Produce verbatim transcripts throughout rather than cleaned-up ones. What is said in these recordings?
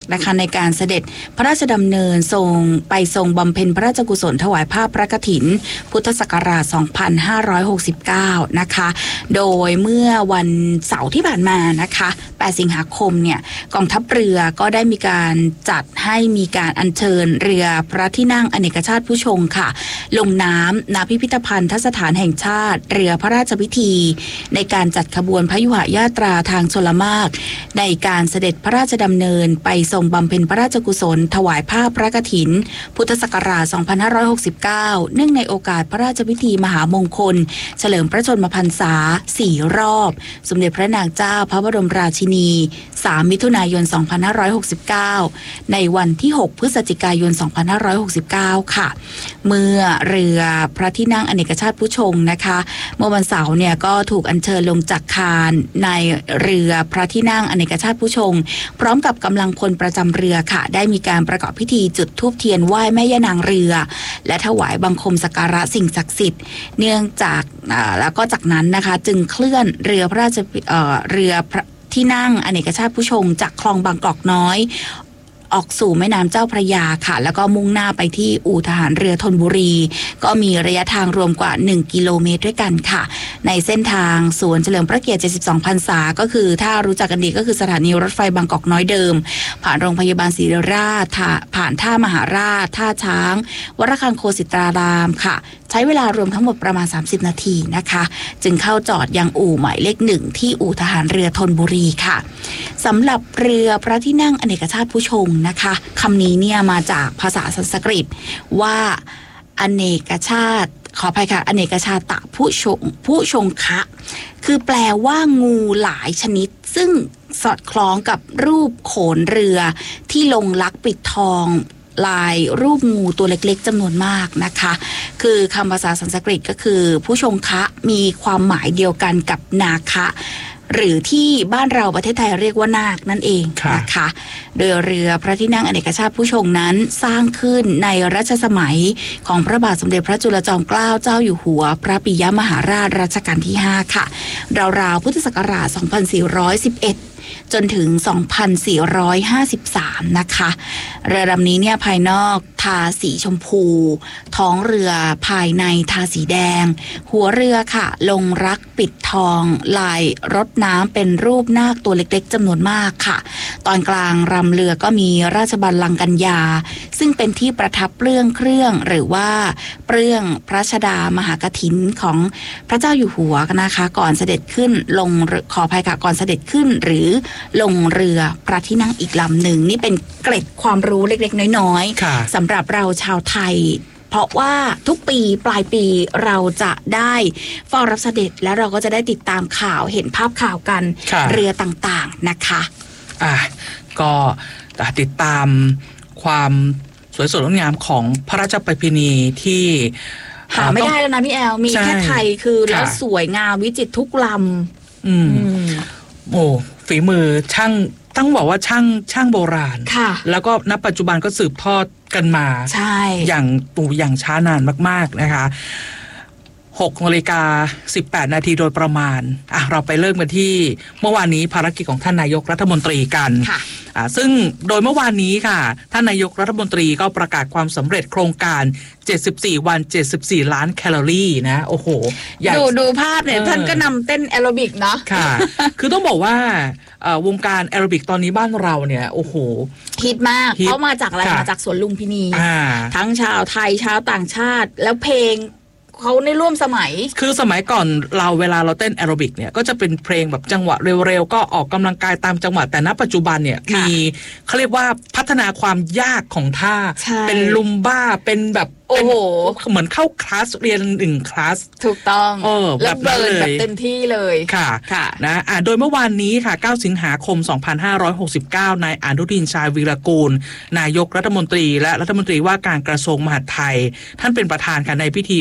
นะคะในการเสด็จพระราชดำเนินทรงไปทรงบำเพ็ญพระราชกุศลถวายผ้าพระกฐินพุทธศักราชสองพันห้าร้อยหกสิบเก้านะคะโดยเมื่อวันเสาร์ที่ผ่านมานะคะแปดสิงหาคมเนี่ยกองทัพเรือก็ได้มีการจัดให้มีการอัญเชิญเรือพระที่นั่งอเนกชาติผู้ชงค่ะลงน้ำณพิพิธภัณฑ์สถานแห่งชาติเรือพระราชพิธีในการจัดขบวนพยุหญาตราทางชลมารในการเสด็จพระราชดำเนินไปทรงบำเพ็ญพระราชกุศลถวายผ้าพระกฐินพุทธศักราชสองพันห้าร้อยหกสิบเก้าเนื่องในโอกาสพระราชพิธีมหามงคลเฉลิมพระชนมพรรษาสี่รอบสมเด็จพระนางเจ้าพระบรมราชินีสามมิถุนายนสองพันห้าร้อยหกสิบเก้าในวันที่หกพฤศจิกายนสองพันห้าร้อยหกสิบเก้าค่ะเมื่อเรือพระที่นั่งอเนกชาติผู้ชงนะคะเมื่อวันเสาร์เนี่ยก็ถูกอัญเชิญลงจากคานในเรือพระที่นั่งอเนกชาติผู้ชงพร้อมกับกำลังพลประจำเรือค่ะได้มีการประกอบพิธีจุดธูปเทียนไหว้แม่ย่านางเรือและถวายบังคมสักการะสิ่งศักดิ์สิทธิ์เนื่องจากแล้วก็จากนั้นนะคะจึงเคลื่อนเรือพระราชเอ่อเรือพระที่นั่งอเนกชาติผู้ชงจากคลองบางกอกน้อยออกสู่แม่น้ำเจ้าพระยาค่ะแล้วก็มุ่งหน้าไปที่อู่ทหารเรือธนบุรีก็มีระยะทางรวมกว่าหนึ่งกิโลเมตรด้วยกันค่ะในเส้นทางสวนเฉลิมพระเกียรติเจ็ดสิบสองพรรษาก็คือถ้ารู้จักกันดีก็คือสถานีรถไฟบางกอกน้อยเดิมผ่านโรงพยาบาลศิริราชผ่านท่ามหาราชท่าช้างวรคังโคสิตรารามค่ะใช้เวลารวมทั้งหมดประมาณสามสิบนาทีนะคะจึงเข้าจอดยังอู่หมายเลขหนึ่งที่อู่ทหารเรือธนบุรีค่ะสำหรับเรือพระที่นั่งอเนกชาติผู้ชงนะคะคำนี้เนี่ยมาจากภาษาสันสกฤตว่าอเนกชาติขออภัยค่ะอเนกชาตะผู้ชงผู้ชงคะคือแปลว่างูหลายชนิดซึ่งสอดคล้องกับรูปโขนเรือที่ลงลักปิดทองลายรูปงูตัวเล็กๆจำนวนมากนะคะคือคำภาษาสันสกฤตก็คือผู้ชงคะมีความหมายเดียวกันกับนาคะหรือที่บ้านเราประเทศไทยเรียกว่านาคนั่นเองนะคะโดยเรือพระที่นั่งอเนกชาติผู้ชงนั้นสร้างขึ้นในรัชสมัยของพระบาทสมเด็จพระจุลจอมเกล้าเจ้าอยู่หัวพระปิยมหาราชรัชกาลที่ห้าค่ะราวๆพุทธศักราชสองพันสี่ร้อยสิบเอ็ดจนถึง สองพันสี่ร้อยห้าสิบสาม นะคะเรือลำนี้เนี่ยภายนอกทาสีชมพูท้องเรือภายในทาสีแดงหัวเรือค่ะลงรักปิดทองลายรถน้ำเป็นรูปนาคตัวเล็กๆจำนวนมากค่ะตอนกลางรำเรือก็มีราชบัลลังก์กัญญาซึ่งเป็นที่ประทับเปลื้องเครื่องหรือว่าเปลื้องพระชดามหากฐินของพระเจ้าอยู่หัวนะคะก่อนเสด็จขึ้นลงขออภัยค่ะก่อนเสด็จขึ้นหรือลงเรือพระที่นั่งอีกลำหนึ่งนี่เป็นเกร็ดความรู้เล็กๆน้อยๆสำหรับเราชาวไทยเพราะว่าทุกปีปลายปีเราจะได้เฝ้ารับเสด็จและเราก็จะได้ติดตามข่าวเห็นภาพข่าวกันเรือต่างๆนะคะอ่ะก็ติดตามความสวยสดงดงามของพระราชประเพณีที่หาไม่ได้แล้วนะพี่แอลมีแค่ไทยคือแล้วสวยงามวิจิตรทุกลำอืมโอ้ฝีมือช่างต้องบอกว่าช่างช่างโบราณแล้วก็ณปัจจุบันก็สืบทอดกันมาอย่างตูอย่างช้านานมากๆนะคะหกนาฬิกาสิบแปดนาทีโดยประมาณอ่ะเราไปเริ่มกันที่เมื่อวานนี้ภารกิจของท่านนายกรัฐมนตรีกันอ่ะซึ่งโดยเมื่อวานนี้ค่ะท่านนายกรัฐมนตรีก็ประกาศความสำเร็จโครงการเจ็ดสิบสี่วันเจ็ดสิบสี่ล้านแคลอรี่นะโอ้โหดูดูภาพเนี่ยท่านก็นำเต้นแอโรบิกเนาะค่ะคือต้องบอกว่าวงการแอโรบิกตอนนี้บ้านเราเนี่ยโอ้โหฮิตมากเขามาจากอะไรมาจากสวนลุมพินีทั้งชาวไทยชาวต่างชาติแล้วเพลงเขาในร่วมสมัยคือสมัยก่อนเราเวลาเราเต้นแอโรบิกเนี่ยก็จะเป็นเพลงแบบจังหวะเร็วๆก็ออกกำลังกายตามจังหวะแต่ณปัจจุบันเนี่ยมีเขาเรียกว่าพัฒนาความยากของท่าเป็นลุมบ้าเป็นแบบโอ้โหเหมือนเข้าคลาสเรียนหนึ่งคลาสถูกต้องเออแบบเบิร์นแบบเต็มที่เลยค่ะค่ะนะอ่าโดยเมื่อวานนี้ค่ะเก้าสิงหาคมสองพันห้าร้อยหกสิบเก้านายอนุทินชาญวีรกูลนายกรัฐมนตรีและรัฐมนตรีว่าการกระทรวงมหาดไทยท่านเป็นประธานค่ะในพิธีประกาศความ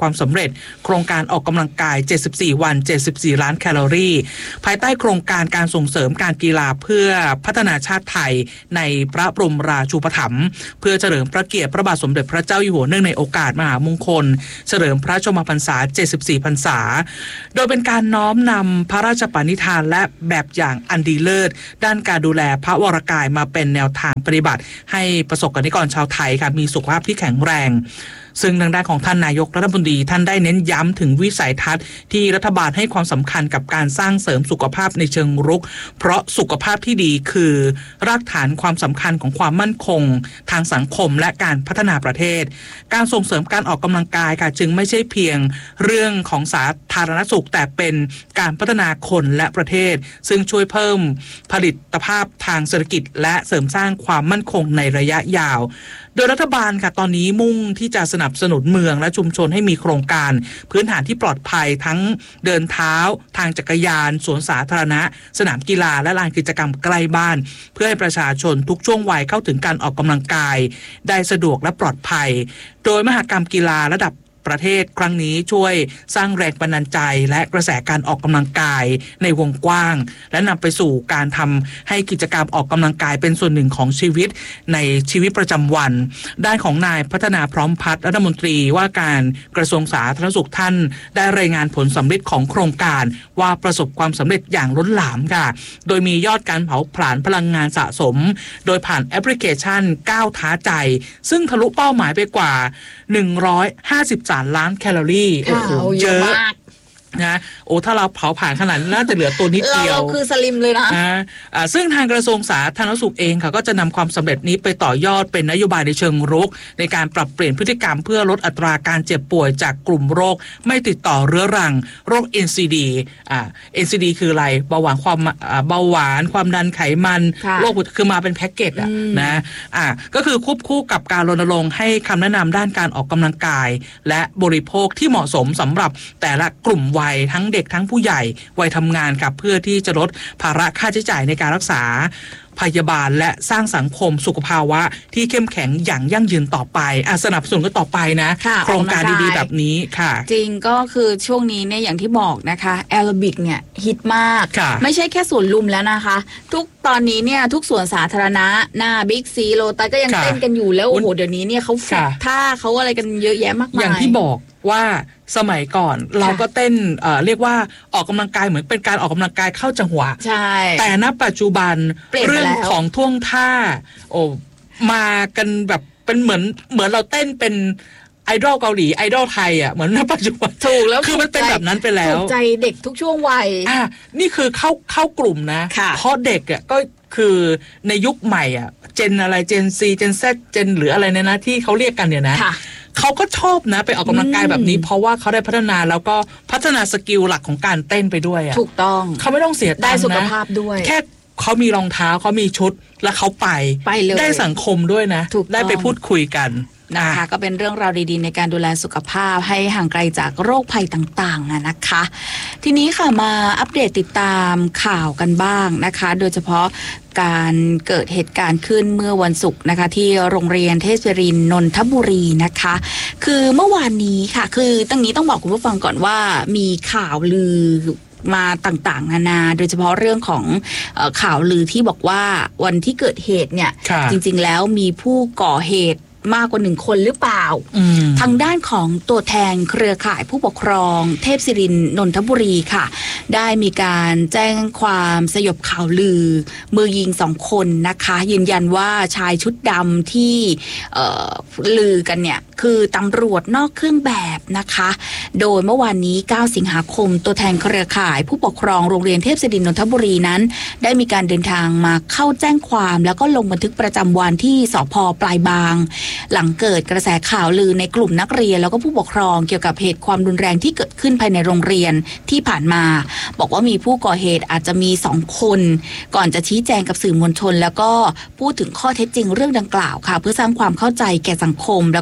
ความสำเร็จโครงการออกกำลังกายเจ็ดสิบสี่วันเจ็ดสิบสี่ล้านแคลอรี่ภายใต้โครงการการส่งเสริมการกีฬาเพื่อพัฒนาชาติไทยในพระบรมราชูปถัมภ์เพื่อเฉลิมพระเกียรติพระบาทสมเด็จพระเจ้าอยู่หัวเนื่องในโอกาสมหามงคลเฉลิมพระชนมพรรษาเจ็ดสิบสี่พรรษาโดยเป็นการน้อมนำพระราชปณิธานและแบบอย่างอันดีเลิศด้านการดูแลพระวรกายมาเป็นแนวทางปฏิบัติให้ประสบกนิกรชาวไทยค่ะมีสุขภาพที่แข็งแรงซึ่งทางด้านของท่านนายกรัฐมนตรีท่านได้เน้นย้ำถึงวิสัยทัศน์ที่รัฐบาลให้ความสำคัญกับการสร้างเสริมสุขภาพในเชิงรุกเพราะสุขภาพที่ดีคือรากฐานความสำคัญของความมั่นคงทางสังคมและการพัฒนาประเทศการส่งเสริมการออกกำลังกายค่ะจึงไม่ใช่เพียงเรื่องของสาธารณสุขแต่เป็นการพัฒนาคนและประเทศซึ่งช่วยเพิ่มผลิตภาพทางเศรษฐกิจและเสริมสร้างความมั่นคงในระยะยาวโดยรัฐบาลค่ะตอนนี้มุ่งที่จะสนับสนุนเมืองและชุมชนให้มีโครงการพื้นฐานที่ปลอดภัยทั้งเดินเท้าทางจักรยานสวนสาธารณะสนามกีฬาและลานกิจกรรมใกล้บ้านเพื่อให้ประชาชนทุกช่วงวัยเข้าถึงการออกกำลังกายได้สะดวกและปลอดภัยโดยมหกรรมกีฬาระดับประเทศครั้งนี้ช่วยสร้างแรงบันดาลใจและกระแสการออกกำลังกายในวงกว้างและนำไปสู่การทำให้กิจกรรมออกกำลังกายเป็นส่วนหนึ่งของชีวิตในชีวิตประจำวันด้านของนายพัฒนาพร้อมพัฒน์รัฐมนตรีว่าการกระทรวงสาธารณสุขท่านได้รายงานผลสำเร็จของโครงการว่าประสบความสำเร็จอย่างล้นหลามค่ะโดยมียอดการเผาผลาญพลังงานสะสมโดยผ่านแอปพลิเคชันก้าวท้าใจซึ่งทะลุเป้าหมายไปกว่าหนึ่งร้อยห้าสิบสามล้านแคลอรี่โอ้โหเยอะนะโอ้ถ้าเราเผาผ่านขนาดนั้นน่าจะเหลือตัวนิดเดียวเราคือสลิมเลยนะอ่าซึ่งทางกระทรวงสาธารณสุขเองค่ะก็จะนำความสำเร็จนี้ไปต่อยอดเป็นนโยบายในเชิงรุกในการปรับเปลี่ยนพฤติกรรมเพื่อลดอัตราการเจ็บป่วยจากกลุ่มโรคไม่ติดต่อเรื้อรังโรค เอ็น ซี ดี อ่า เอ็น ซี ดี คืออะไรเบาหวานความเบาหวานความดันไขมันโรคคือมาเป็นแพ็กเกจอ่ะนะอ่าก็คือควบคู่กับการรณรงค์ให้คำแนะนำด้านการออกกำลังกายและบริโภคที่เหมาะสมสำหรับแต่ละกลุ่มวัยทั้งเด็กทั้งผู้ใหญ่วัยทำงานครับเพื่อที่จะลดภาระค่าใช้จ่ายในการรักษาพยาบาลและสร้างสังคมสุขภาวะที่เข้มแข็งอย่างยั่งยืนต่อไปอ่ะสนับสนุนก็ต่อไปนะโครงการดีๆแบบนี้ค่ะจริงก็คือช่วงนี้เนี่ยอย่างที่บอกนะคะแอโรบิกเนี่ยฮิตมากไม่ใช่แค่สวนลุมแล้วนะคะทุกตอนนี้เนี่ยทุกสวนสาธารณะหน้าบิ๊กซีโลตัสก็ยังเต้นกันอยู่แล้วโอ้โหเดี๋ยวนี้เนี่ยเขาฝึกท่าเขาอะไรกันเยอะแยะมากมายอย่างที่บอกว่าสมัยก่อนเราก็เต้น เอ่อ เรียกว่าออกกำลังกายเหมือนเป็นการออกกำลังกายเข้าจังหวะใช่แต่ณปัจจุบันเรื่องของท่วงท่าโอ้มากันแบบเป็นเหมือนเหมือนเราเต้นเป็นไอดอลเกาหลีไอดอลไทยอ่ะเหมือนณปัจจุบันถูกแล้วคือมันเป็นแบบนั้นไปแล้วถูกใจเด็กทุกช่วงวัยอ่ะนี่คือเข้าเข้ากลุ่มนะเพราะเด็กอ่ะก็คือในยุคใหม่อ่ะเจนอะไรเจนซีเจนแซดเจนหรืออะไรเนี่ยนะที่เขาเรียกกันเนี่ยนะเขาก็ชอบนะไปออกกำลังกายแบบนี้เพราะว่าเขาได้พัฒนาแล้วก็พัฒนาสกิลหลักของการเต้นไปด้วยอ่ะถูกต้องเขาไม่ต้องเสียตังค์นะได้สุขภาพด้วยแค่เขามีรองเท้าเขามีชุดแล้วเขาไปไปเลยได้สังคมด้วยนะได้ไปพูดคุยกันนะคะก็เป็นเรื่องราวดีๆในการดูแลสุขภาพให้ห่างไกลจากโรคภัยต่างๆนะคะทีนี้ค่ะมาอัปเดตติดตามข่าวกันบ้างนะคะโดยเฉพาะการเกิดเหตุการณ์ขึ้นเมื่อวันศุกร์นะคะที่โรงเรียนเทศรินทร์นนทบุรีนะคะคือเมื่อวานนี้ค่ะคือตั้งนี้ต้องบอกคุณผู้ฟังก่อนว่ามีข่าวลือมาต่างๆนานาโดยเฉพาะเรื่องของเอ่อข่าวลือที่บอกว่าวันที่เกิดเหตุเนี่ยจริงๆแล้วมีผู้ก่อเหตุมากกว่าหนึ่งคนหรือเปล่าทางด้านของตัวแทนเครือข่ายผู้ปกครองเทพศิรินทร์นนทบุรีค่ะได้มีการแจ้งความสยบข่าวลือมือยิงสองคนนะคะยืนยันว่าชายชุดดำที่ลือกันเนี่ยคือตำรวจนอกเครื่องแบบนะคะโดยเมื่อวานนี้เก้าสิงหาคมตัวแทนเครือข่ายผู้ปกครองโรงเรียนเทพศิรินทร์นนทบุรีนั้นได้มีการเดินทางมาเข้าแจ้งความแล้วก็ลงบันทึกประจำวันที่สภ.ปลายบางหลังเกิดกระแสข่าวลือในกลุ่มนักเรียนแล้วก็ผู้ปกครองเกี่ยวกับเหตุความรุนแรงที่เกิดขึ้นภายในโรงเรียนที่ผ่านมาบอกว่ามีผู้ก่อเหตุอาจจะมีสองคนก่อนจะชี้แจงกับสื่อมวลชนแล้วก็พูดถึงข้อเท็จจริงเรื่องดังกล่าวค่ะเพื่อสร้างความเข้าใจแก่สังคมแล้วก็เพื่อปก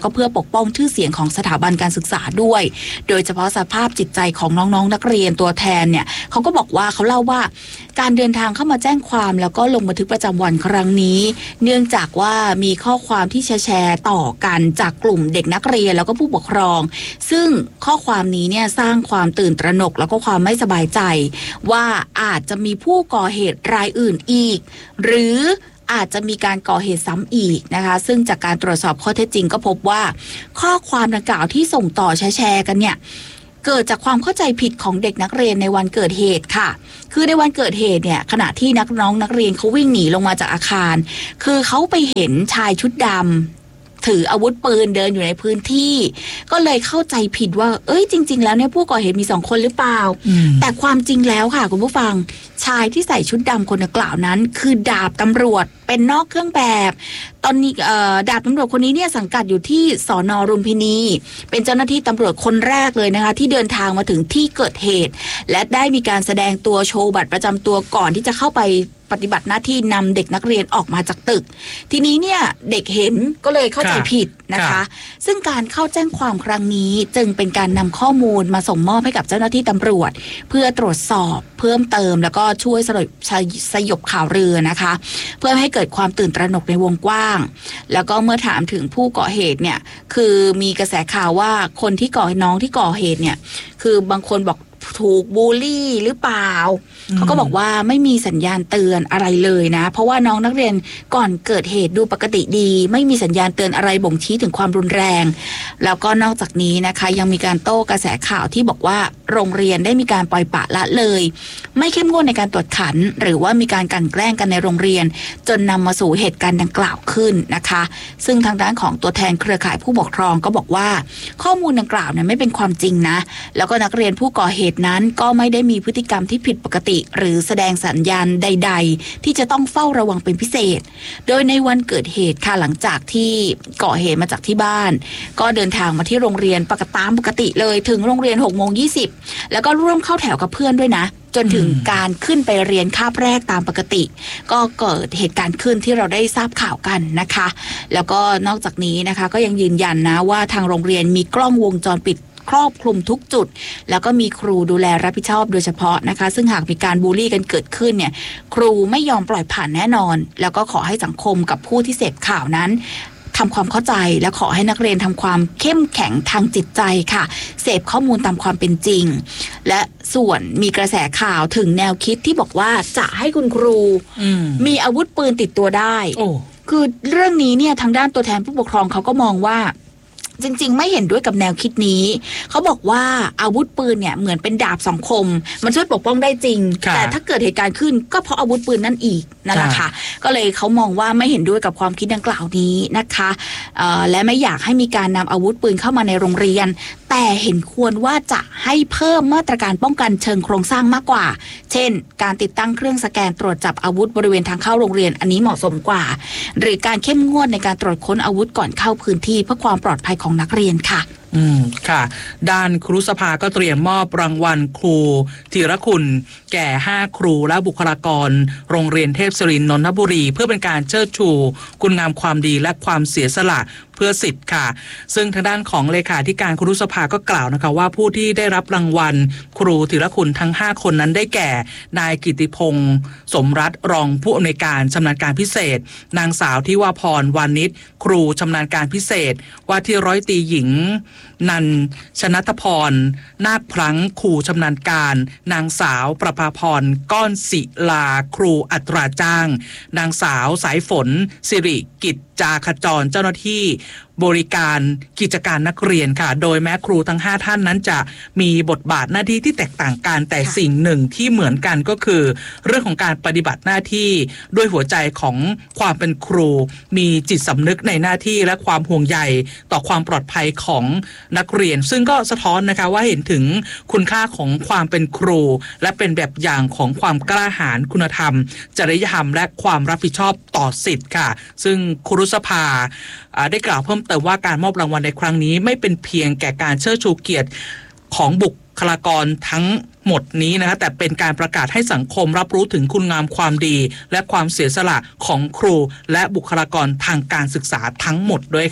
กป้องชื่อเสียงของสถาบันการศึกษาด้วยโดยเฉพาะสภาพจิตใจของน้องๆนักเรียนตัวแทนเนี่ยเขาก็บอกว่าเขาเล่าว่าการเดินทางเข้ามาแจ้งความแล้วก็ลงบันทึกประจำวันครั้งนี้เนื่องจากว่ามีข้อความที่แชร์ต่อกันจากกลุ่มเด็กนักเรียนแล้วก็ผู้ปกครองซึ่งข้อความนี้เนี่ยสร้างความตื่นตระหนกแล้วก็ความไม่สบายใจว่าอาจจะมีผู้ก่อเหตุรายอื่นอีกหรืออาจจะมีการก่อเหตุซ้ำอีกนะคะซึ่งจากการตรวจสอบข้อเท็จจริงก็พบว่าข้อความดังกล่าวที่ส่งต่อแชร์กันเนี่ยเกิดจากความเข้าใจผิดของเด็กนักเรียนในวันเกิดเหตุค่ะคือในวันเกิดเหตุเนี่ยขณะที่นักน้องนักเรียนเขาวิ่งหนีลงมาจากอาคารคือเขาไปเห็นชายชุดดำถืออาวุธปืนเดินอยู่ในพื้นที่ก็เลยเข้าใจผิดว่าเอ้ยจริงๆแล้วเนี่ยผู้ก่อเหตุมีสองคนหรือเปล่าแต่ความจริงแล้วค่ะคุณผู้ฟังชายที่ใส่ชุดดำคนดังกล่าวนั้นคือดาบตำรวจเป็นนอกเครื่องแบบตอนนี้ดาบตำรวจคนนี้เนี่ยสังกัดอยู่ที่สน.รุมพินีเป็นเจ้าหน้าที่ตำรวจคนแรกเลยนะคะที่เดินทางมาถึงที่เกิดเหตุและได้มีการแสดงตัวโชว์บัตรประจำตัวก่อนที่จะเข้าไปปฏิบัติหน้าที่นำเด็กนักเรียนออกมาจากตึกทีนี้เนี่ยเด็กเห็นก็เลยเข้าใจผิดนะคะซึ่งการเข้าแจ้งความครั้งนี้จึงเป็นการนำข้อมูลมาส่งมอบให้กับเจ้าหน้าที่ตำรวจเพื่อตรวจสอบเพิ่มเติมแล้วก็ช่วยสยบสยบข่าวลือนะคะเพื่อให้เกิดความตื่นตระหนกในวงกว้างแล้วก็เมื่อถามถึงผู้ก่อเหตุเนี่ยคือมีกระแสข่าวว่าคนที่ก่อน้องที่ก่อเหตุเนี่ยคือบางคนบอกถูกบูลลี่หรือเปล่าเขาก็บอกว่าไม่มีสัญญาณเตือนอะไรเลยนะเพราะว่าน้องนักเรียนก่อนเกิดเหตุดูปกติดีไม่มีสัญญาณเตือนอะไรบ่งชี้ถึงความรุนแรงแล้วก็นอกจากนี้นะคะยังมีการโต้กระแสข่าวที่บอกว่าโรงเรียนได้มีการปล่อยปละละเลยไม่เข้มงวดในการตรวจขันหรือว่ามีการกลั่นแกล้งกันในโรงเรียนจนนำมาสู่เหตุการณ์ดังกล่าวขึ้นนะคะซึ่งทางด้านของตัวแทนเครือข่ายผู้ปกครองก็บอกว่าข้อมูลดังกล่าวเนี่ยไม่เป็นความจริงนะแล้วก็นักเรียนผู้ก่อเหตุนั้นก็ไม่ได้มีพฤติกรรมที่ผิดปกติหรือแสดงสัญญาณใดๆที่จะต้องเฝ้าระวังเป็นพิเศษโดยในวันเกิดเหตุค่ะหลังจากที่ก่อเหตุมาจากที่บ้านก็เดินทางมาที่โรงเรียนปกติตามปกติเลยถึงโรงเรียน หกโมงยี่สิบ แล้วก็ร่วมเข้าแถวกับเพื่อนด้วยนะจนถึงการขึ้นไปเรียนคาบแรกตามปกติก็เกิดเหตุการณ์ขึ้นที่เราได้ทราบข่าวกันนะคะแล้วก็นอกจากนี้นะคะก็ยังยืนยันนะว่าทางโรงเรียนมีกล้องวงจรปิดครอบคลุมทุกจุดแล้วก็มีครูดูแลรับผิดชอบโดยเฉพาะนะคะซึ่งหากมีการบูลลี่กันเกิดขึ้นเนี่ยครูไม่ยอมปล่อยผ่านแน่นอนแล้วก็ขอให้สังคมกับผู้ที่เสพข่าวนั้นทำความเข้าใจและขอให้นักเรียนทำความเข้มแข็งทางจิตใจค่ะเสพข้อมูลตามความเป็นจริงและส่วนมีกระแสข่าวถึงแนวคิดที่บอกว่าจะให้คุณครูมมีอาวุธปืนติดตัวได้คือเรื่องนี้เนี่ยทางด้านตัวแทนผู้ปกครองเขาก็มองว่าจริงๆไม่เห็นด้วยกับแนวคิดนี้เขาบอกว่าอาวุธปืนเนี่ยเหมือนเป็นดาบสองคมมันช่วยปกป้องได้จริงแต่ถ้าเกิดเหตุการณ์ขึ้นก็เพราะอาวุธปืนนั่นอีกนั่นแหละค่ะก็เลยเขามองว่าไม่เห็นด้วยกับความคิดดังกล่าวนี้นะคะและไม่อยากให้มีการนำอาวุธปืนเข้ามาในโรงเรียนแต่เห็นควรว่าจะให้เพิ่มมาตรการป้องกันเชิงโครงสร้างมากกว่าเช่นการติดตั้งเครื่องสแกนตรวจจับอาวุธบริเวณทางเข้าโรงเรียนอันนี้เหมาะสมกว่าหรือการเข้มงวดในการตรวจค้นอาวุธก่อนเข้าพื้นที่เพื่อความปลอดภัยของนักเรียนค่ะอืมค่ะด้านครุสภาก็เตรียมมอบรางวัลครูธีรคุณแก่ห้าครูและบุคลากรโรงเรียนเทพศิรินทร์นนทบุรีเพื่อเป็นการเชิดชูคุณงามความดีและความเสียสละเพื่อสิทธิ์ค่ะซึ่งทางด้านของเลขาธิการครุสภาก็กล่าวนะคะว่าผู้ที่ได้รับรางวัลครูธีรคุณทั้งห้าคนนั้นได้แก่นายกิติพงศ์สมรัตน์รองผู้อำนวยการชำนาญการพิเศษนางสาวทิวาพรวานิชครูชำนาญการพิเศษว่าที่ร้อยตรีหญิงนันชนัทพรนาคพลั้งครูชำนาญการนางสาวประภาพรก้อนศิลาครูอัตราจ้างนางสาวสายฝนสิริกิจจาขจรเจ้าหน้าที่บริการกิจการนักเรียนค่ะโดยแม้ครูทั้งห้าท่านนั้นจะมีบทบาทหน้าที่ที่แตกต่างกันแต่สิ่งหนึ่งที่เหมือนกันก็คือเรื่องของการปฏิบัติหน้าที่ด้วยหัวใจของความเป็นครูมีจิตสำนึกในหน้าที่และความห่วงใยต่อความปลอดภัยของนักเรียนซึ่งก็สะท้อนนะคะว่าเห็นถึงคุณค่าของความเป็นครูและเป็นแบบอย่างของความกล้าหาญคุณธรรมจริยธรรมและความรับผิดชอบต่อสิทธิ์ค่ะซึ่งครุสภาได้กล่าวเพิ่มเติมว่าการมอบรางวัลในครั้งนี้ไม่เป็นเพียงแก่การเชิดชูเกียรติของบุคลากรทั้งหมดนี้นะคะแต่เป็นการประกาศให้สังคมรับรู้ถึงคุณงามความดีและความเสียสละของครูและบุคลากรทางการศึกษาทั้งหมดด้วยค่ะ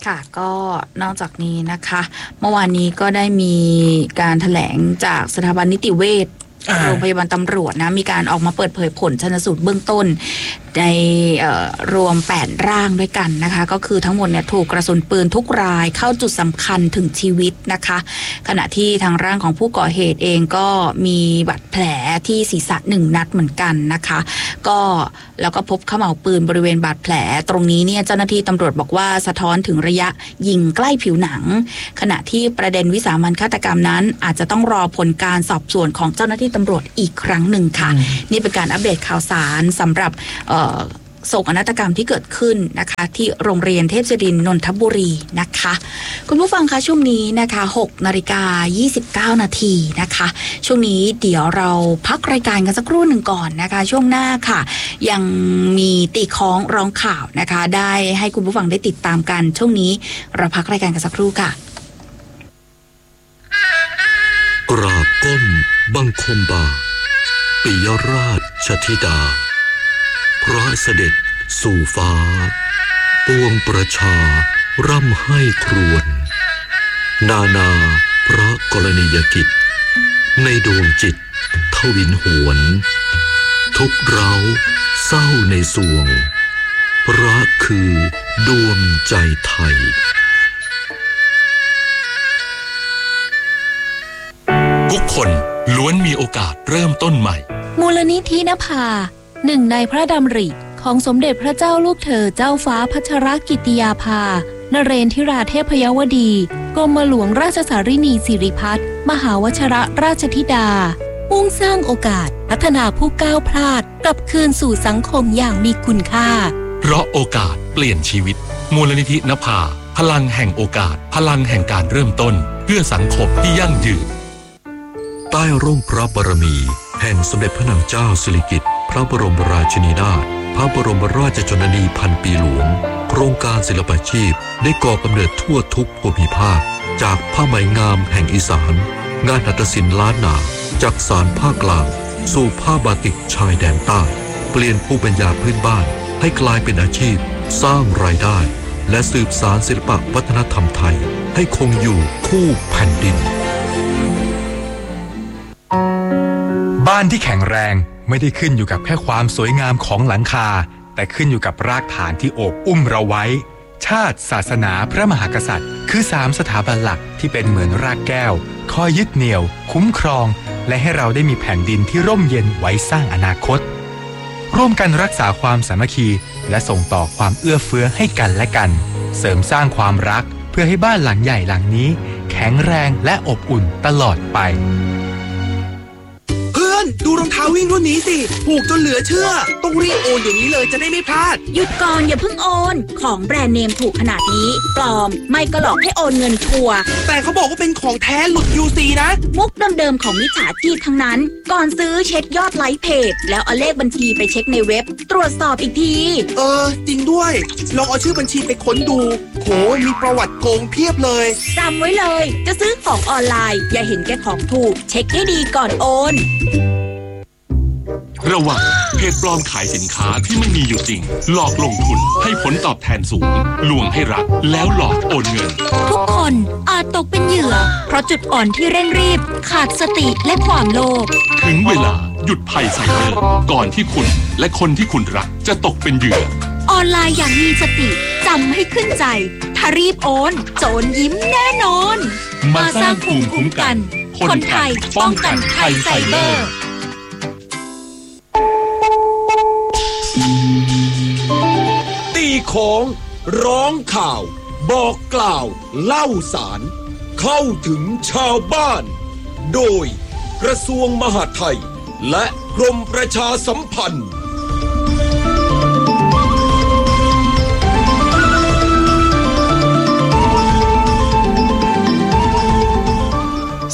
ค่ะก็นอกจากนี้นะคะเมื่อวานนี้ก็ได้มีการแถลงจากสถาบันนิติเวชโรงพยาบาลตำรวจนะมีการออกมาเปิดเผยผลชันสูตรเบื้องต้นในรวมแปดร่างด้วยกันนะคะก็คือทั้งหมดเนี่ยถูกกระสุนปืนทุกรายเข้าจุดสำคัญถึงชีวิตนะคะขณะที่ทางร่างของผู้ก่อเหตุเองก็มีบาดแผลที่ศีรษะหนึ่งนัดเหมือนกันนะคะก็แล้วก็พบเขม่าวปืนบริเวณบาดแผลตรงนี้เนี่ยเจ้าหน้าที่ตำรวจบอกว่าสะท้อนถึงระยะยิงใกล้ผิวหนังขณะที่ประเด็นวิสามัญฆาตกรรมนั้นอาจจะต้องรอผลการสอบสวนของเจ้าหน้าที่ตำรวจอีกครั้งหนึ่งค่ะนี่เป็นการอัปเดตข่าวสารสำหรับโศกนาฏกรรมที่เกิดขึ้นนะคะที่โรงเรียนเทพศิรินทร์นนทบุรีนะคะคุณผู้ฟังคะช่วงนี้นะคะหกนาฬิกายี่สิบเก้านาทีนะคะช่วงนี้เดี๋ยวเราพักรายการกันสักครู่หนึ่งก่อนนะคะช่วงหน้าค่ะยังมีตีค้องร้องข่าวนะคะได้ให้คุณผู้ฟังได้ติดตามกันช่วงนี้เราพักรายการกันสักครู่ค่ะกราบก้มบังคมบาปิยราชธิดาพระเสด็จสู่ฟ้าปวงประชาร่ำให้ครวญนานาพระกรณียกิจในดวงจิตทวินหวนทุกเราเศร้าในสวงพระคือดวงใจไทยทุกคนล้วนมีโอกาสเริ่มต้นใหม่มูลนิธินภาหนึ่งในพระดำริของสมเด็จพระเจ้าลูกเธอเจ้าฟ้าพัชรกิติยาภานเรนทิราเทพยวดีกรมหลวงราชสารินีสิริพัฒน์มหาวชรราชธิดามุ่งสร้างโอกาสพัฒนาผู้ก้าวพลาดกลับคืนสู่สังคมอย่างมีคุณค่าเพราะโอกาสเปลี่ยนชีวิตมูลนิธินภาพลังแห่งโอกาสพลังแห่งการเริ่มต้นเพื่อสังคมที่ยั่งยืนใต้ร่มพระบารมีแห่งสมเด็จพระนางเจ้าสิริกิติ์พระบรมราชินีนาถพระบรมราชชนนีพันปีหลวงโครงการศิลปาชีพได้ก่อกำเนิดทั่วทุกภูมิภาคจากผ้าไหมงามแห่งอีสานงานหัตถศิลป์ล้านนาจากสารภาคกลางสู่ผ้าบาติกชายแดนใต้เปลี่ยนภูมิปัญญาพื้นบ้านให้กลายเป็นอาชีพสร้างรายได้และสืบสานศิลปวัฒนธรรมไทยให้คงอยู่คู่แผ่นดินบ้านที่แข็งแรงไม่ได้ขึ้นอยู่กับแค่ความสวยงามของหลังคาแต่ขึ้นอยู่กับรากฐานที่โอบอุ้มเราไว้ชาติศาสนาพระมหากษัตริย์คือสามสถาบันหลักที่เป็นเหมือนรากแก้วคอยยึดเหนี่ยวคุ้มครองและให้เราได้มีแผ่นดินที่ร่มเย็นไว้สร้างอนาคตร่วมกันรักษาความสามัคคีและส่งต่อความเอื้อเฟื้อให้กันและกันเสริมสร้างความรักเพื่อให้บ้านหลังใหญ่หลังนี้แข็งแรงและอบอุ่นตลอดไปดูรองเท้าวิ่งรุ่นนี้สิถูกจนเหลือเชื่อต้องรีบโอนอย่างนี้เลยจะได้ไม่พลาดหยุดก่อนอย่าเพิ่งโอนของแบรนด์เนมถูกขนาดนี้ปลอมไม่ก็หลอกให้โอนเงินชัวร์แต่เขาบอกว่าเป็นของแท้หลุด ยู ซี นะมุกเดิมๆของมิจฉาชีพทั้งนั้นก่อนซื้อเช็คยอดไลค์เพจแล้วเอาเลขบัญชีไปเช็คในเว็บตรวจสอบอีกทีเออจริงด้วยลองเอาชื่อบัญชีไปค้นดูโหมีประวัติโกงเพียบเลยจำไว้เลยจะซื้อของออนไลน์อย่าเห็นแก่ของถูกเช็คให้ดีก่อนโอนระวังเพจปลอมขายสินค้าที่ไม่มีอยู่จริงหลอกลงทุนให้ผลตอบแทนสูงลวงให้รักแล้วหลอกโอนเงินทุกคนอาจตกเป็นเหยื่อเพราะจุดอ่อนที่เร่งรีบขาดสติและความโลภถึงเวลาหยุดภัยไซเบอร์ก่อนที่คุณและคนที่คุณรักจะตกเป็นเหยื่อออนไลน์อย่างมีสติจำให้ขึ้นใจถ้ารีบโอนโจรยิ้มแน่นอนมาสร้างภูมิคุ้มกันคนไทยป้องกันภัยไซเบอร์ตีของร้องข่าวบอกกล่าวเล่าสารเข้าถึงชาวบ้านโดยกระทรวงมหาดไทยและกรมประชาสัมพันธ์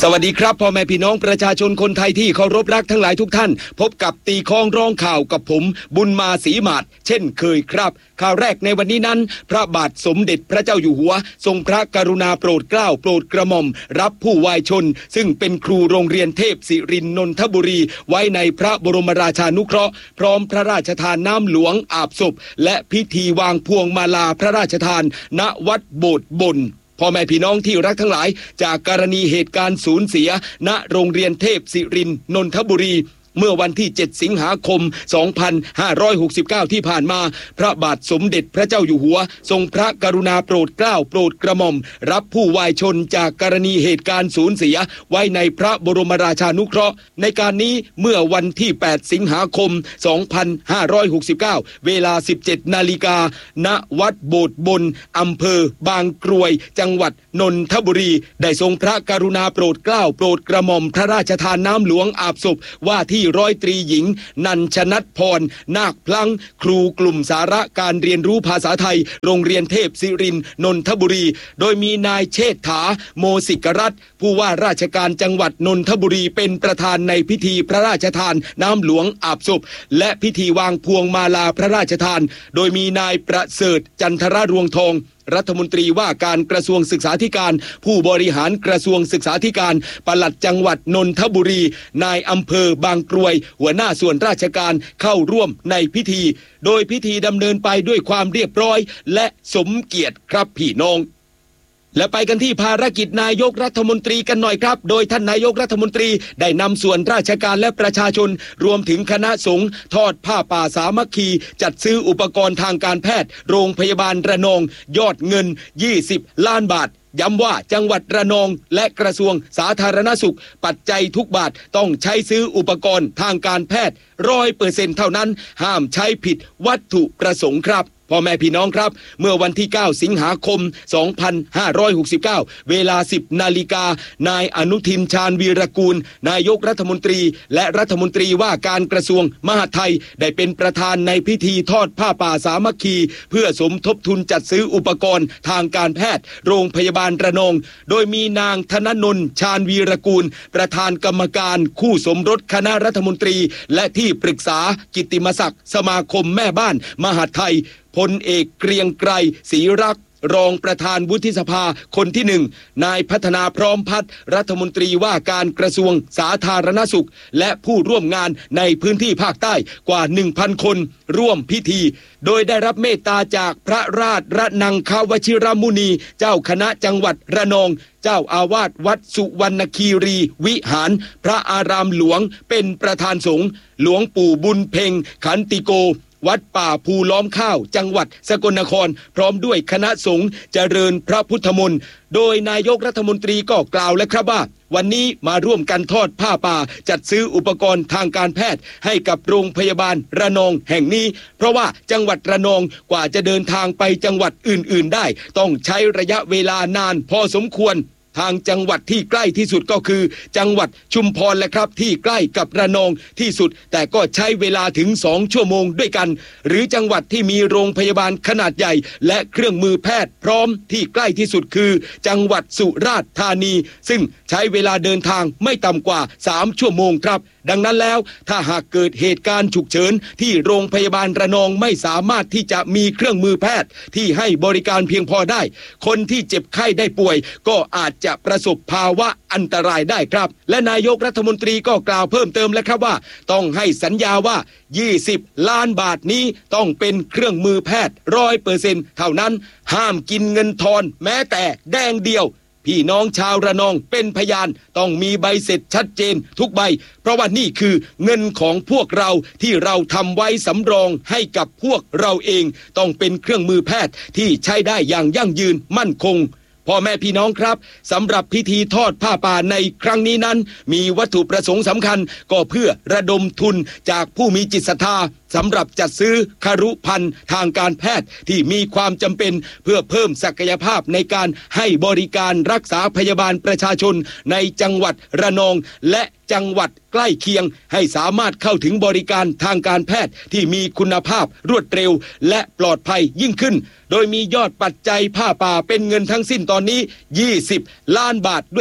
สวัสดีครับพ่อแม่พี่น้องประชาชนคนไทยที่เคารพรักทั้งหลายทุกท่านพบกับตีคองร้องข่าวกับผมบุญมาศรีมาศเช่นเคยครับข่าวแรกในวันนี้นั้นพระบาทสมเด็จพระเจ้าอยู่หัวทรงพระกรุณาโปรดเกล้าโปรดกระหม่อมรับผู้วายชนซึ่งเป็นครูโรงเรียนเทพศิรินทร์นนทบุรีไว้ในพระบรมราชานุเคราะห์พร้อมพระราชทานน้ำหลวงอาบศพและพิธีวางพวงมาลาพระราชทานณวัดโบสถ์บนพ่อแม่พี่น้องที่รักทั้งหลายจากกรณีเหตุการณ์สูญเสียณโรงเรียนเทพศิรินทร์นนทบุรีเมื่อวันที่เจ็ดสิงหาคมสองพันห้าร้อยหกสิบเก้าที่ผ่านมาพระบาทสมเด็จพระเจ้าอยู่หัวทรงพระกรุณาโปรดเกล้าโปรดกระหม่อมรับผู้วายชนจากกรณีเหตุการณ์สูญเสียไว้ในพระบรมราชานุเคราะห์ในการนี้เมื่อวันที่แปดสิงหาคมสองพันห้าร้อยหกสิบเก้าเวลา สิบเจ็ดนาฬิกาณวัดโบสถ์บนอำเภอบางกรวยจังหวัดนนทบุรีได้ทรงพระกรุณาโปรดเกล้าโปรดกระหม่อมพระราชทานน้ำหลวงอาบศพว่าที่ร้อยตรีหญิงนันชนัทพรนาคพลังครูกลุ่มสาระการเรียนรู้ภาษาไทยโรงเรียนเทพศิรินทร์นนทบุรีโดยมีนายเชษฐาโมสิกรัตน์ผู้ว่าราชการจังหวัดนนทบุรีเป็นประธานในพิธีพระราชทานน้ำหลวงอาบศพและพิธีวางพวงมาลาพระราชทานโดยมีนายประเสริฐจันทรรวงทองรัฐมนตรีว่าการกระทรวงศึกษาธิการผู้บริหารกระทรวงศึกษาธิการปลัดจังหวัดนนทบุรีนายอำเภอบางกรวยหัวหน้าส่วนราชการเข้าร่วมในพิธีโดยพิธีดำเนินไปด้วยความเรียบร้อยและสมเกียรติครับพี่น้องและไปกันที่ภารกิจนายกรัฐมนตรีกันหน่อยครับโดยท่านนายกรัฐมนตรีได้นำส่วนราชการและประชาชนรวมถึงคณะสงฆ์ทอดผ้าป่าสามัคคีจัดซื้ออุปกรณ์ทางการแพทย์โรงพยาบาลระนองยอดเงินยี่สิบล้านบาทย้ำว่าจังหวัดระนองและกระทรวงสาธารณสุขปัจจัยทุกบาทต้องใช้ซื้ออุปกรณ์ทางการแพทย์ร้อยเปอร์เซ็นต์เท่านั้นห้ามใช้ผิดวัตถุประสงค์ครับพ่อแม่พี่น้องครับเมื่อวันที่เก้าสิงหาคมสองพันห้าร้อยหกสิบเก้าเวลา สิบนาฬิกานายอนุทินชาญวีรกูลนายกรัฐมนตรีและรัฐมนตรีว่าการกระทรวงมหาดไทยได้เป็นประธานในพิธีทอดผ้าป่าสามัคคีเพื่อสมทบทุนจัดซื้ออุปกรณ์ทางการแพทย์โรงพยาบาลระนองโดยมีนางธนนนท์ชาญวีรกูลประธานกรรมการคู่สมรสคณะรัฐมนตรีและที่ปรึกษากิตติมศักดิ์สมาคมแม่บ้านมหาดไทยพลเอกเกรียงไกรศรีรักษ์รองประธานวุฒิสภาคนที่หนึ่งนายพัฒนาพร้อมพัฒน์รัฐมนตรีว่าการกระทรวงสาธารณสุขและผู้ร่วมงานในพื้นที่ภาคใต้กว่า หนึ่งพัน คนร่วมพิธีโดยได้รับเมตตาจากพระราชระนังคาวชิรมุนีเจ้าคณะจังหวัดระนองเจ้าอาวาสวัดสุวรรณคีรีวิหารพระอารามหลวงเป็นประธานสงฆ์หลวงปู่บุญเพ็งขันติโกวัดป่าภูล้อมข้าวจังหวัดสกลนครพร้อมด้วยคณะสงฆ์เจริญพระพุทธมนต์โดยนายกรัฐมนตรีก็กล่าวและครับว่าวันนี้มาร่วมกันทอดผ้าป่าจัดซื้ออุปกรณ์ทางการแพทย์ให้กับโรงพยาบาลระนองแห่งนี้เพราะว่าจังหวัดระนองกว่าจะเดินทางไปจังหวัดอื่นๆได้ต้องใช้ระยะเวลานานพอสมควรทางจังหวัดที่ใกล้ที่สุดก็คือจังหวัดชุมพรแหละครับที่ใกล้กับระนองที่สุดแต่ก็ใช้เวลาถึงสองชั่วโมงด้วยกันหรือจังหวัดที่มีโรงพยาบาลขนาดใหญ่และเครื่องมือแพทย์พร้อมที่ใกล้ที่สุดคือจังหวัดสุราษฎร์ธานีซึ่งใช้เวลาเดินทางไม่ต่ำกว่าสามชั่วโมงครับดังนั้นแล้วถ้าหากเกิดเหตุการณ์ฉุกเฉินที่โรงพยาบาลระนองไม่สามารถที่จะมีเครื่องมือแพทย์ที่ให้บริการเพียงพอได้คนที่เจ็บไข้ได้ป่วยก็อาจจะประสบภาวะอันตรายได้ครับและนายกรัฐมนตรีก็กล่าวเพิ่มเติมแล้วครับว่าต้องให้สัญญาว่ายี่สิบล้านบาทนี้ต้องเป็นเครื่องมือแพทย์ ร้อยเปอร์เซ็นต์ เท่านั้นห้ามกินเงินทอนแม้แต่แดงเดียวพี่น้องชาวระนองเป็นพยานต้องมีใบเสร็จชัดเจนทุกใบเพราะว่านี่คือเงินของพวกเราที่เราทำไว้สำรองให้กับพวกเราเองต้องเป็นเครื่องมือแพทย์ที่ใช้ได้อย่างยั่งยืนมั่นคงพ่อแม่พี่น้องครับสำหรับพิธีทอดผ้าป่าในครั้งนี้นั้นมีวัตถุประสงค์สำคัญก็เพื่อระดมทุนจากผู้มีจิตศรัทธาสำหรับจัดซื้อครุภัณฑ์ทางการแพทย์ที่มีความจำเป็นเพื่อเพิ่มศักยภาพในการให้บริการรักษาพยาบาลประชาชนในจังหวัดระนองและจังหวัดใกล้เคียงให้สามารถเข้าถึงบริการทางการแพทย์ที่มีคุณภาพรวดเร็วและปลอดภัยยิ่งขึ้นโดยมียอดปัจจัยผ้าป่าเป็นเงินทั้งสิ้นตอนนี้ยี่สิบล้านบาทด้วยกัน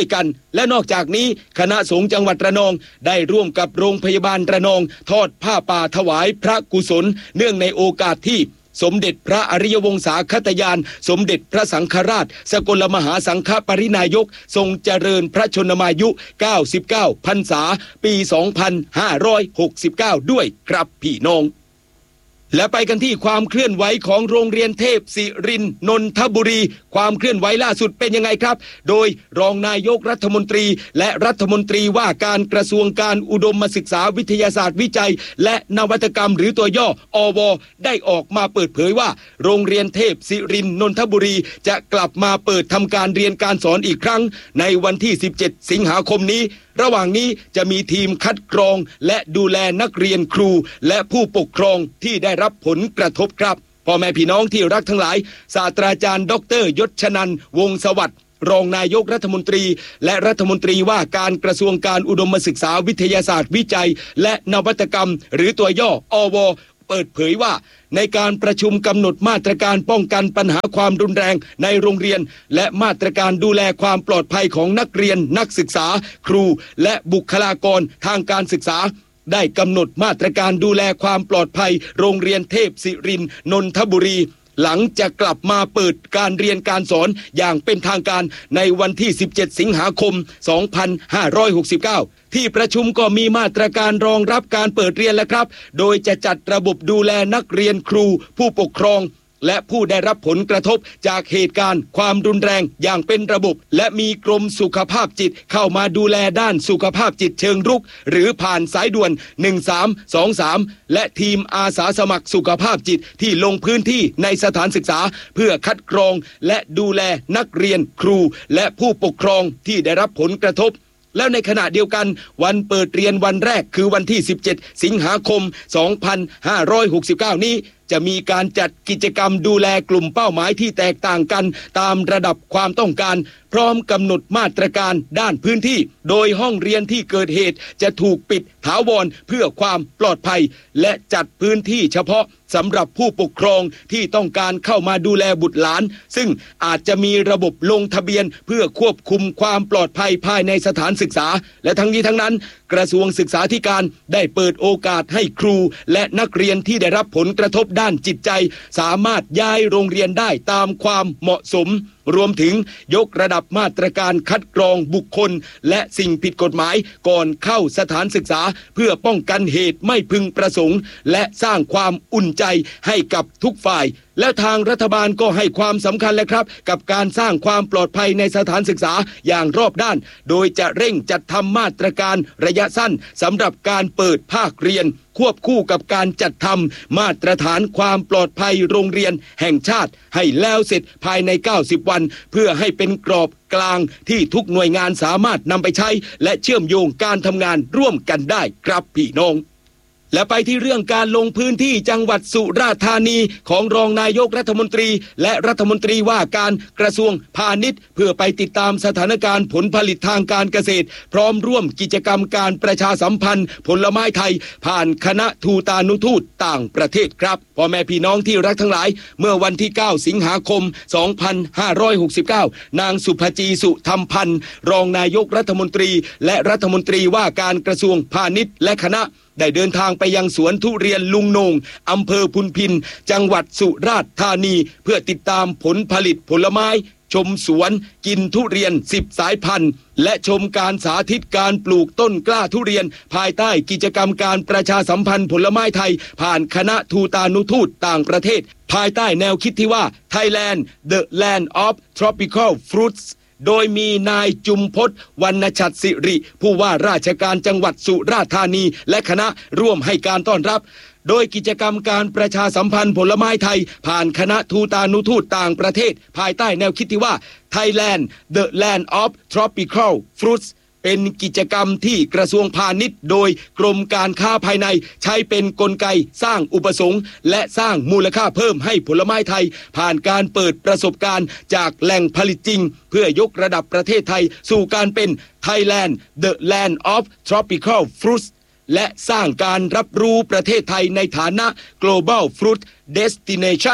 และนอกจากนี้คณะสงฆ์จังหวัดระนองได้ร่วมกับโรงพยาบาลระนองทอดผ้าป่าถวายพระกุศลเนื่องในโอกาสที่สมเด็จพระอริยวงศาคตยานสมเด็จพระสังฆราชสกลมหาสังฆปรินายกทรงเจริญพระชนมายุเก้าสิบเก้าพรรษาปีสองพันห้าร้อยหกสิบเก้าด้วยครับพี่น้องและไปกันที่ความเคลื่อนไหวของโรงเรียนเทพศิรินทร์นนทบุรีความเคลื่อนไหวล่าสุดเป็นยังไงครับโดยรองนายกรัฐมนตรีและรัฐมนตรีว่าการกระทรวงการอุดมศึกษาวิทยาศาสตร์วิจัยและนวัตกรรมหรือตัวย่ออวได้ออกมาเปิดเผยว่าโรงเรียนเทพศิรินทร์นนทบุรีจะกลับมาเปิดทำการเรียนการสอนอีกครั้งในวันที่สิบเจ็ดสิงหาคมนี้ระหว่างนี้จะมีทีมคัดกรองและดูแลนักเรียนครูและผู้ปกครองที่ได้รับผลกระทบครับพ่อแม่พี่น้องที่รักทั้งหลายศาสตราจารย์ดรยศชนันท์วงศ์สวัสดิ์รองนายกรัฐมนตรีและรัฐมนตรีว่าการกระทรวงการอุดมศึกษาวิทยาศาสตร์วิจัยและนวัตกรรมหรือตัวย่ออวเปิดเผยว่าในการประชุมกำหนดมาตรการป้องกันปัญหาความรุนแรงในโรงเรียนและมาตรการดูแลความปลอดภัยของนักเรียนนักศึกษาครูและบุคลากรทางการศึกษาได้กำหนดมาตรการดูแลความปลอดภัยโรงเรียนเทพศิรินทร์นนทบุรีหลังจะกลับมาเปิดการเรียนการสอนอย่างเป็นทางการในวันที่สิบเจ็ดสิงหาคมสองพันห้าร้อยหกสิบเก้าที่ประชุมก็มีมาตรการรองรับการเปิดเรียนแล้วครับโดยจะจัดระบบดูแลนักเรียนครูผู้ปกครองและผู้ได้รับผลกระทบจากเหตุการณ์ความรุนแรงอย่างเป็นระบบและมีกรมสุขภาพจิตเข้ามาดูแลด้านสุขภาพจิตเชิงรุกหรือผ่านสายด่วนหนึ่งสามสองสามและทีมอาสาสมัครสุขภาพจิตที่ลงพื้นที่ในสถานศึกษาเพื่อคัดกรองและดูแลนักเรียนครูและผู้ปกครองที่ได้รับผลกระทบแล้วในขณะเดียวกันวันเปิดเรียนวันแรกคือวันที่สิบเจ็ดสิงหาคมสองพันห้าร้อยหกสิบเก้านี้จะมีการจัดกิจกรรมดูแลกลุ่มเป้าหมายที่แตกต่างกันตามระดับความต้องการพร้อมกำหนดมาตรการด้านพื้นที่โดยห้องเรียนที่เกิดเหตุจะถูกปิดถาวรเพื่อความปลอดภัยและจัดพื้นที่เฉพาะสำหรับผู้ปกครองที่ต้องการเข้ามาดูแลบุตรหลานซึ่งอาจจะมีระบบลงทะเบียนเพื่อควบคุมความปลอดภัยภายในสถานศึกษาและทั้งนี้ทั้งนั้นกระทรวงศึกษาธิการได้เปิดโอกาสให้ครูและนักเรียนที่ได้รับผลกระทบด้านจิตใจสามารถย้ายโรงเรียนได้ตามความเหมาะสมรวมถึงยกระดับมาตรการคัดกรองบุคคลและสิ่งผิดกฎหมายก่อนเข้าสถานศึกษาเพื่อป้องกันเหตุไม่พึงประสงค์และสร้างความอุ่นใจให้กับทุกฝ่ายและทางรัฐบาลก็ให้ความสำคัญและครับกับการสร้างความปลอดภัยในสถานศึกษาอย่างรอบด้านโดยจะเร่งจัดทำมาตรการระยะสั้นสำหรับการเปิดภาคเรียนควบคู่กับการจัดทำมาตรฐานความปลอดภัยโรงเรียนแห่งชาติให้แล้วเสร็จภายในเก้าสิบวันเพื่อให้เป็นกรอบกลางที่ทุกหน่วยงานสามารถนำไปใช้และเชื่อมโยงการทำงานร่วมกันได้ครับพี่น้องและไปที่เรื่องการลงพื้นที่จังหวัดสุราษฎร์ธานีของรองนายกรัฐมนตรีและรัฐมนตรีว่าการกระทรวงพาณิชย์เพื่อไปติดตามสถานการณ์ผลผลิตทางการเกษตรพร้อมร่วมกิจกรรมการประชาสัมพันธ์ผลไม้ไทยผ่านคณะทูตานุทูตต่างประเทศครับพ่อแม่พี่น้องที่รักทั้งหลายเมื่อวันที่เก้าสิงหาคมสองพันห้าร้อยหกสิบเก้านางสุภจีสุธรรมพันธ์รองนายกรัฐมนตรีและรัฐมนตรีว่าการกระทรวงพาณิชย์และคณะได้เดินทางไปยังสวนทุเรียนลุงโหน่งอำเภอพุนพินจังหวัดสุราษฎร์ธานีเพื่อติดตามผลผลิตผลไม้ชมสวนกินทุเรียนสิบสายพันธุ์และชมการสาธิตการปลูกต้นกล้าทุเรียนภายใต้กิจกรรมการประชาสัมพันธ์ผลไม้ไทยผ่านคณะทูตานุทูตต่างประเทศภายใต้แนวคิดที่ว่า Thailand the Land of Tropical Fruitsโดยมีนายจุมพจน์วรรณชัดสิริผู้ว่าราชการจังหวัดสุราษฎร์ธานีและคณะร่วมให้การต้อนรับโดยกิจกรรมการประชาสัมพันธ์ผลไม้ไทยผ่านคณะทูตานุทูตต่างประเทศภายใต้แนวคิดที่ว่า Thailand the Land of Tropical Fruits เป็นกิจกรรมที่กระทรวงพาณิชย์โดยกรมการค้าภายในใช้เป็นกลไกสร้างอุปสงค์และสร้างมูลค่าเพิ่มให้ผลไม้ไทยผ่านการเปิดประสบการณ์จากแหล่งผลิตจริงเพื่อยกระดับประเทศไทยสู่การเป็น Thailand the Land of Tropical Fruits และสร้างการรับรู้ประเทศไทยในฐานะ Global Fruit Destination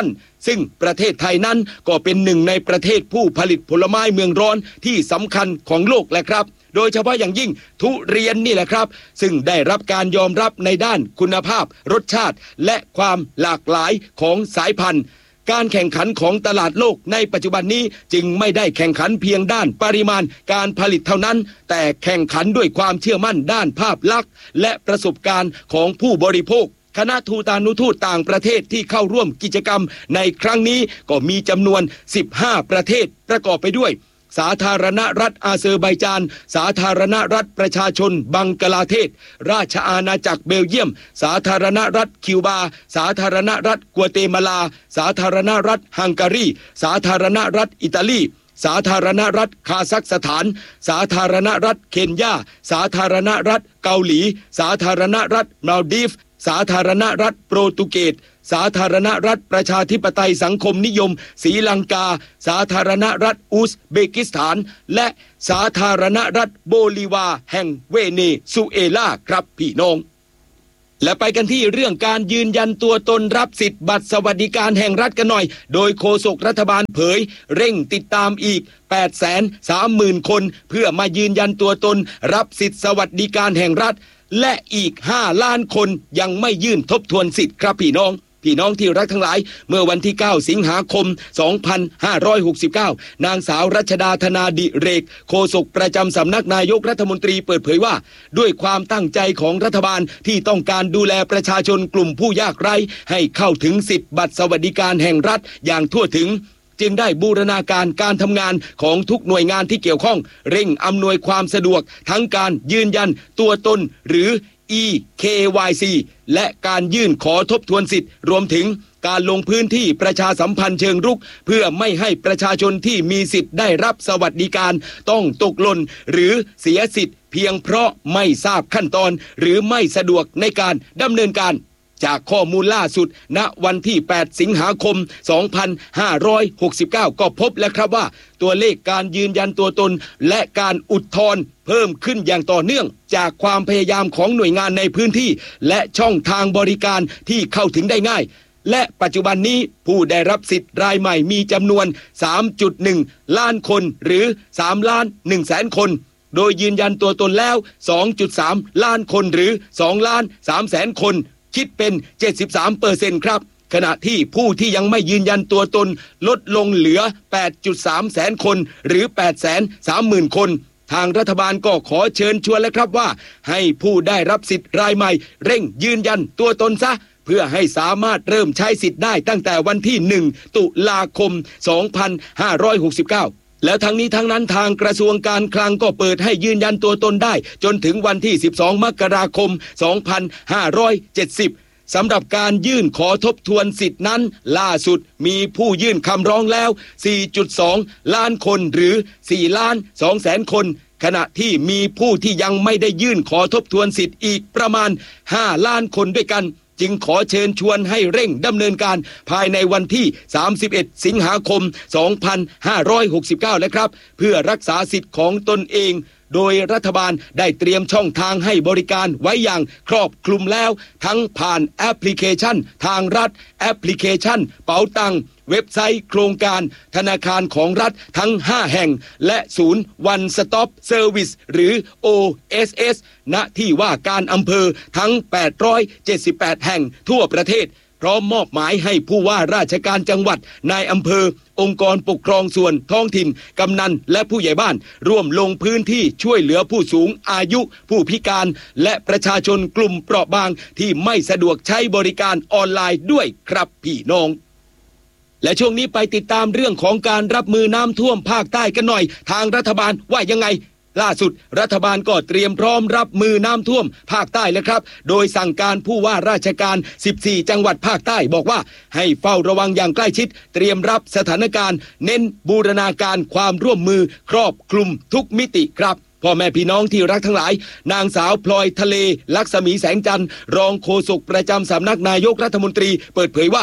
ซึ่งประเทศไทยนั้นก็เป็นหนึ่งในประเทศผู้ผลิตผลไม้เมืองร้อนที่สำคัญของโลกแหละครับโดยเฉพาะอย่างยิ่งทุเรียนนี่แหละครับซึ่งได้รับการยอมรับในด้านคุณภาพรสชาติและความหลากหลายของสายพันธุ์การแข่งขันของตลาดโลกในปัจจุบันนี้จึงไม่ได้แข่งขันเพียงด้านปริมาณการผลิตเท่านั้นแต่แข่งขันด้วยความเชื่อมั่นด้านภาพลักษณ์และประสบการณ์ของผู้บริโภคคณะทูตานุทูตต่างประเทศที่เข้าร่วมกิจกรรมในครั้งนี้ก็มีจำนวนสิบห้าประเทศประกอบไปด้วยสาธารณรัฐอาเซอร์ไบจานสาธารณรัฐประชาชนบังกลาเทศราชอาณาจักรเบลเยียมสาธารณรัฐคิวบาสาธารณรัฐกัวเตมาลาสาธารณรัฐฮังการีสาธารณรัฐอิตาลีสาธารณรัฐคาซัคสถานสาธารณรัฐเคนยาสาธารณรัฐเกาหลีสาธารณรัฐมาลดีฟสาธารณรัฐโปรตุเกสสาธารณรัฐประชาธิปไตยสังคมนิยมศรีลังกาสาธารณรัฐอุซเบกิสถานและสาธารณรัฐโบลิวาแห่งเวเนซุเอลาครับพี่น้องและไปกันที่เรื่องการยืนยันตัวตนรับสิทธิ์บัตรสวัสดิการแห่งรัฐกันหน่อยโดยโฆษกรัฐบาลเผยเร่งติดตามอีก แปดแสนสามหมื่น คนเพื่อมายืนยันตัวตนรับสิทธิ์สวัสดิการแห่งรัฐและอีกห้าล้านคนยังไม่ยื่นทบทวนสิทธิ์ครับพี่น้องพี่น้องที่รักทั้งหลายเมื่อวันที่เก้าสิงหาคมสองพันห้าร้อยหกสิบเก้านางสาวรัชดาธนาดิเรกโฆษกประจำสำนักนายกรัฐมนตรีเปิดเผยว่าด้วยความตั้งใจของรัฐบาลที่ต้องการดูแลประชาชนกลุ่มผู้ยากไร้ให้เข้าถึงสิทธิบัตรสวัสดิการแห่งรัฐอย่างทั่วถึงจึงได้บูรณาการการทำงานของทุกหน่วยงานที่เกี่ยวข้องเร่งอำนวยความสะดวกทั้งการยืนยันตัวตนหรือ อี เค วาย ซี และการยื่นขอทบทวนสิทธิ์รวมถึงการลงพื้นที่ประชาสัมพันธ์เชิงรุกเพื่อไม่ให้ประชาชนที่มีสิทธิ์ได้รับสวัสดิการต้องตกหล่นหรือเสียสิทธิ์เพียงเพราะไม่ทราบขั้นตอนหรือไม่สะดวกในการดำเนินการจากข้อมูลล่าสุดณวันที่แปดสิงหาคมสองพันห้าร้อยหกสิบเก้าก็พบแล้วครับว่าตัวเลขการยืนยันตัวตนและการอุทธรณ์เพิ่มขึ้นอย่างต่อเนื่องจากความพยายามของหน่วยงานในพื้นที่และช่องทางบริการที่เข้าถึงได้ง่ายและปัจจุบันนี้ผู้ได้รับสิทธิ์รายใหม่มีจำนวน สามจุดหนึ่ง ล้านคนหรือสามล้านหนึ่งแสนคนโดยยืนยันตัวตนแล้ว สองจุดสาม ล้านคนหรือสองล้านสามแสนคนคิดเป็น เจ็ดสิบสามเปอร์เซ็นต์ ครับขณะที่ผู้ที่ยังไม่ยืนยันตัวตนลดลงเหลือ แปดจุดสาม แสนคนหรือ แปดแสนสามหมื่น คนทางรัฐบาลก็ขอเชิญชวนแล้วครับว่าให้ผู้ได้รับสิทธิ์รายใหม่เร่งยืนยันตัวตนซะเพื่อให้สามารถเริ่มใช้สิทธิ์ได้ตั้งแต่วันที่หนึ่งตุลาคมสองพันห้าร้อยหกสิบเก้าแล้วทั้งนี้ทั้งนั้นทางกระทรวงการคลังก็เปิดให้ยืนยันตัวตนได้จนถึงวันที่สิบสองมกราคมสองพันห้าร้อยเจ็ดสิบสำหรับการยื่นขอทบทวนสิทธินั้นล่าสุดมีผู้ยื่นคำร้องแล้ว สี่จุดสอง ล้านคนหรือสี่ล้านสองแสนคนขณะที่มีผู้ที่ยังไม่ได้ยื่นขอทบทวนสิทธิ์อีกประมาณห้าล้านคนด้วยกันจึงขอเชิญชวนให้เร่งดำเนินการภายในวันที่สามสิบเอ็ดสิงหาคมสองพันห้าร้อยหกสิบเก้าแล้วครับเพื่อรักษาสิทธิ์ของตนเองโดยรัฐบาลได้เตรียมช่องทางให้บริการไว้อย่างครอบคลุมแล้วทั้งผ่านแอปพลิเคชันทางรัฐแอปพลิเคชันเป๋าตังค์เว็บไซต์โครงการธนาคารของรัฐทั้งห้าแห่งและศูนย์ One Stop Service หรือ โอ เอส เอส ณที่ว่าการอำเภอทั้งแปดร้อยเจ็ดสิบแปดแห่งทั่วประเทศพร้อมมอบหมายให้ผู้ว่าราชการจังหวัดนายอำเภอองค์กรปกครองส่วนท้องถิ่นกำนันและผู้ใหญ่บ้านร่วมลงพื้นที่ช่วยเหลือผู้สูงอายุผู้พิการและประชาชนกลุ่มเปราะบางที่ไม่สะดวกใช้บริการออนไลน์ด้วยครับพี่น้องและช่วงนี้ไปติดตามเรื่องของการรับมือน้ำท่วมภาคใต้กันหน่อยทางรัฐบาลว่ายังไงล่าสุดรัฐบาลก็เตรียมพร้อมรับมือน้ำท่วมภาคใต้แล้วครับโดยสั่งการผู้ว่าราชการสิบสี่จังหวัดภาคใต้บอกว่าให้เฝ้าระวังอย่างใกล้ชิดเตรียมรับสถานการณ์เน้นบูรณาการความร่วมมือครอบคลุมทุกมิติครับพ่อแม่พี่น้องที่รักทั้งหลายนางสาวพลอยทะเลลักษมีแสงจันทร์รองโฆษกประจำสำนักนายกรัฐมนตรีเปิดเผยว่า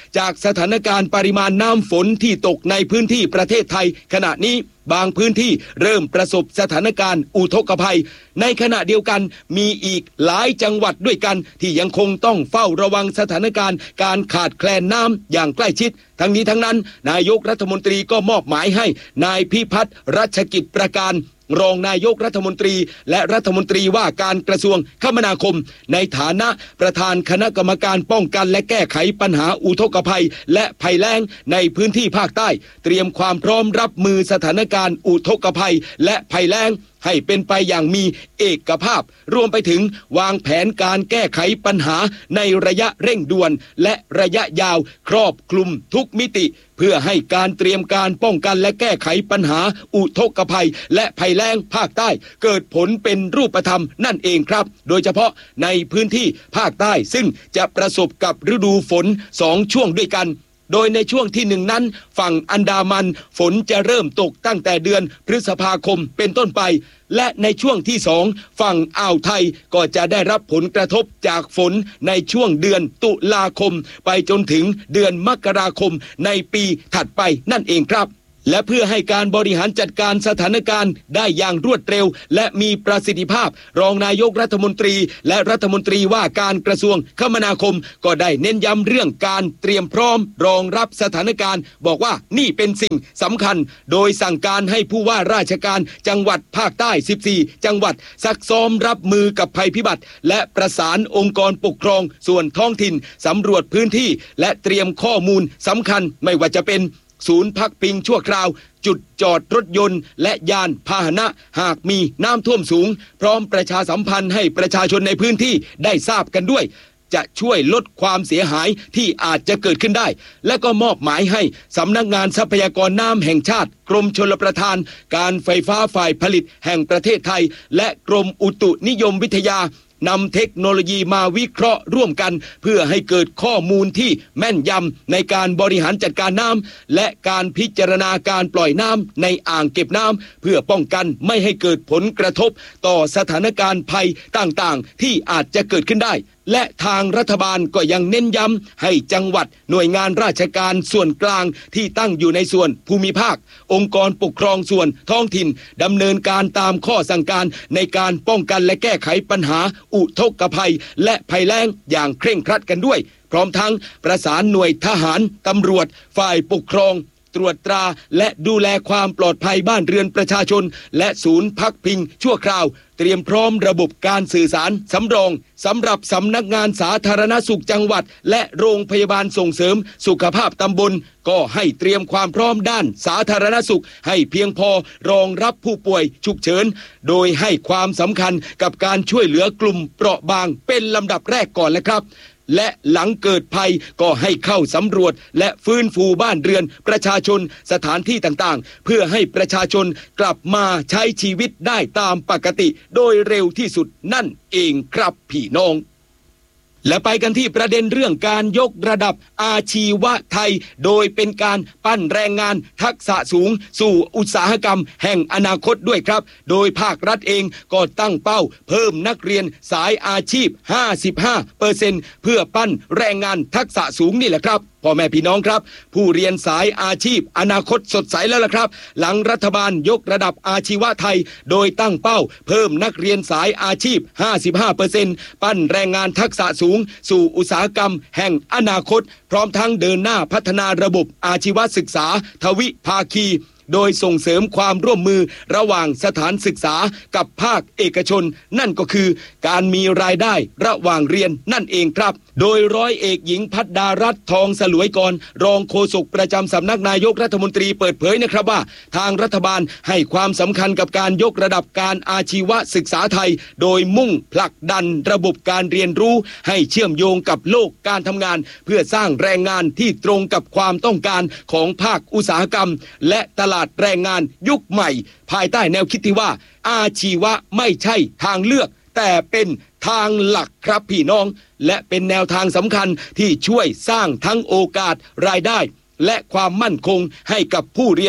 จากสถานการณ์ปริมาณน้ำฝนที่ตกในพื้นที่ประเทศไทยขณะนี้บางพื้นที่เริ่มประสบสถานการณ์อุทกภัยในขณะเดียวกันมีอีกหลายจังหวัดด้วยกันที่ยังคงต้องเฝ้าระวังสถานการณ์การขาดแคลนน้ำอย่างใกล้ชิดทั้งนี้ทั้งนั้นนายกรัฐมนตรีก็มอบหมายให้นายพิพัฒน์รัชกิจประการรองนายกรัฐมนตรีและรัฐมนตรีว่าการกระทรวงคมนาคมในฐานะประธานคณะกรรมการป้องกันและแก้ไขปัญหาอุทกภัยและภัยแล้งในพื้นที่ภาคใต้เตรียมความพร้อมรับมือสถานการณ์อุทกภัยและภัยแล้งให้เป็นไปอย่างมีเอกภาพรวมไปถึงวางแผนการแก้ไขปัญหาในระยะเร่งด่วนและระยะยาวครอบคลุมทุกมิติเพื่อให้การเตรียมการป้องกันและแก้ไขปัญหาอุทกภัยและภัยแล้งภาคใต้เกิดผลเป็นรูปธรรมนั่นเองครับโดยเฉพาะในพื้นที่ภาคใต้ซึ่งจะประสบกับฤดูฝนสองช่วงด้วยกันโดยในช่วงที่หนึ่งนั้นฝั่งอันดามันฝนจะเริ่มตกตั้งแต่เดือนพฤษภาคมเป็นต้นไปและในช่วงที่สองฝั่งอ่าวไทยก็จะได้รับผลกระทบจากฝนในช่วงเดือนตุลาคมไปจนถึงเดือนมกราคมในปีถัดไปนั่นเองครับและเพื่อให้การบริหารจัดการสถานการณ์ได้อย่างรวดเร็วและมีประสิทธิภาพรองนายกรัฐมนตรีและรัฐมนตรีว่าการกระทรวงคมนาคมก็ได้เน้นย้ำเรื่องการเตรียมพร้อมรองรับสถานการณ์บอกว่านี่เป็นสิ่งสำคัญโดยสั่งการให้ผู้ว่าราชการจังหวัดภาคใต้สิบสี่จังหวัดซักซ้อมรับมือกับภัยพิบัติและประสานองค์กรปกครองส่วนท้องถิ่นสำรวจพื้นที่และเตรียมข้อมูลสำคัญไม่ว่าจะเป็นศูนย์พักพิงชั่วคราวจุดจอดรถยนต์และยานพาหนะหากมีน้ำท่วมสูงพร้อมประชาสัมพันธ์ให้ประชาชนในพื้นที่ได้ทราบกันด้วยจะช่วยลดความเสียหายที่อาจจะเกิดขึ้นได้และก็มอบหมายให้สำนักงานทรัพยากรน้ำแห่งชาติกรมชลประทานการไฟฟ้าฝ่ายผลิตแห่งประเทศไทยและกรมอุตุนิยมวิทยานำเทคโนโลยีมาวิเคราะห์ร่วมกันเพื่อให้เกิดข้อมูลที่แม่นยำในการบริหารจัดการน้ำและการพิจารณาการปล่อยน้ำในอ่างเก็บน้ำเพื่อป้องกันไม่ให้เกิดผลกระทบต่อสถานการณ์ภัยต่างๆที่อาจจะเกิดขึ้นได้และทางรัฐบาลก็ยังเน้นย้ำให้จังหวัดหน่วยงานราชการส่วนกลางที่ตั้งอยู่ในส่วนภูมิภาคองค์กรปกครองส่วนท้องถิ่นดำเนินการตามข้อสั่งการในการป้องกันและแก้ไขปัญหาอุทกภัยและภัยแล้งอย่างเคร่งครัดกันด้วยพร้อมทั้งประสานหน่วยทหารตำรวจฝ่ายปกครองตรวจตราและดูแลความปลอดภัยบ้านเรือนประชาชนและศูนย์พักพิงชั่วคราวเตรียมพร้อมระบบการสื่อสารสำรองสำหรับสำนักงานสาธารณสุขจังหวัดและโรงพยาบาลส่งเสริมสุขภาพตำบลก็ให้เตรียมความพร้อมด้านสาธารณสุขให้เพียงพอรองรับผู้ป่วยฉุกเฉินโดยให้ความสำคัญกับการช่วยเหลือกลุ่มเปราะบางเป็นลำดับแรกก่อนแหละครับและหลังเกิดภัยก็ให้เข้าสำรวจและฟื้นฟูบ้านเรือนประชาชนสถานที่ต่างๆเพื่อให้ประชาชนกลับมาใช้ชีวิตได้ตามปกติโดยเร็วที่สุดนั่นเองครับพี่น้องและไปกันที่ประเด็นเรื่องการยกระดับอาชีวะไทยโดยเป็นการปั้นแรงงานทักษะสูงสู่อุตสาหกรรมแห่งอนาคตด้วยครับโดยภาครัฐเองก็ตั้งเป้าเพิ่มนักเรียนสายอาชีพ ห้าสิบห้าเปอร์เซ็นต์ เพื่อปั้นแรงงานทักษะสูงนี่แหละครับพ่อแม่พี่น้องครับผู้เรียนสายอาชีพอนาคตสดใสแล้วล่ะครับหลังรัฐบาลยกระดับอาชีวะไทยโดยตั้งเป้าเพิ่มนักเรียนสายอาชีพ ห้าสิบห้าเปอร์เซ็นต์ ปั้นแรงงานทักษะสูงสู่อุตสาหกรรมแห่งอนาคตพร้อมทั้งเดินหน้าพัฒนาระบบอาชีวศึกษาทวิภาคีโดยส่งเสริมความร่วมมือระหว่างสถานศึกษากับภาคเอกชนนั่นก็คือการมีรายได้ระหว่างเรียนนั่นเองครับโดยร้อยเอกหญิงภัทรดารัตน์ทองสลวยกรรองโฆษกประจำสำนักนายกรัฐมนตรีเปิดเผยนะครับว่าทางรัฐบาลให้ความสำคัญกับการยกระดับการอาชีวศึกษาไทยโดยมุ่งผลักดันระบบการเรียนรู้ให้เชื่อมโยงกับโลกการทำงานเพื่อสร้างแรงงานที่ตรงกับความต้องการของภาคอุตสาหกรรมและตลาดแรงงานยุคใหม่ภายใต้แนวคิดที่ว่าอาชีวะไม่ใช่ทางเลือกแต่เป็นทางหลักครับพี่น้องและเป็นแนวทางสำคัญที่ช่วยสร้างทั้งโอกาสรายได้และความมั่นคงให้กับผู้เรียนด้วย